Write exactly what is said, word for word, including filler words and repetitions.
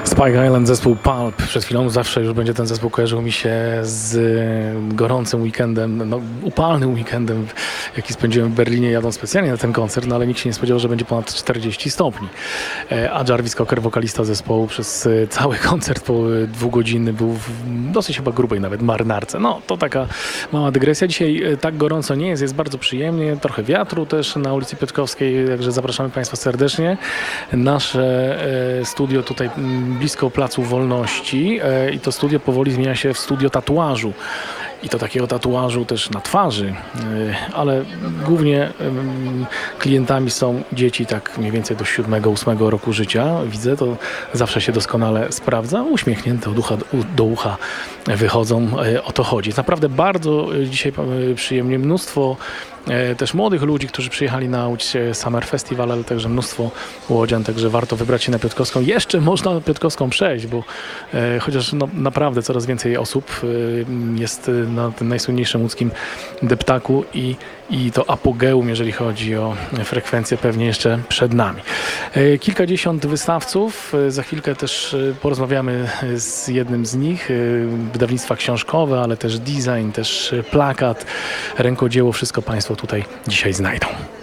Spike Island, zespół Pulp. Przed chwilą zawsze już będzie ten zespół kojarzył mi się z gorącym weekendem, no upalnym weekendem, jaki spędziłem w Berlinie jadąc specjalnie na ten koncert, no ale nikt się nie spodziewał, że będzie ponad czterdzieści stopni. A Jarvis Cocker, wokalista zespołu, przez cały koncert po dwugodzinny był w dosyć chyba grubej nawet marynarce. No to taka mała dygresja. Dzisiaj tak gorąco nie jest, jest bardzo przyjemnie, trochę wiatru też na ulicy Piotrkowskiej, także zapraszamy Państwa serdecznie. Nasze studio tutaj blisko Placu Wolności i to studio powoli zmienia się w studio tatuażu. I to takiego tatuażu też na twarzy, ale głównie klientami są dzieci tak mniej więcej do siódmego, ósmego roku życia. Widzę, to zawsze się doskonale sprawdza. Uśmiechnięte od ucha do ucha wychodzą, o to chodzi. Jest naprawdę bardzo dzisiaj przyjemnie. Mnóstwo też młodych ludzi, którzy przyjechali nauczyć się Summer Festival, ale także mnóstwo łodzian, także warto wybrać się na Piotrkowską. Jeszcze można na Piotrkowską przejść, bo e, chociaż no, naprawdę coraz więcej osób e, jest na tym najsłynniejszym łódzkim deptaku i, i to apogeum, jeżeli chodzi o frekwencję, pewnie jeszcze przed nami. E, kilkadziesiąt wystawców, e, za chwilkę też e, porozmawiamy z jednym z nich, e, wydawnictwa książkowe, ale też design, też plakat, rękodzieło, wszystko Państwo tutaj dzisiaj znajdą.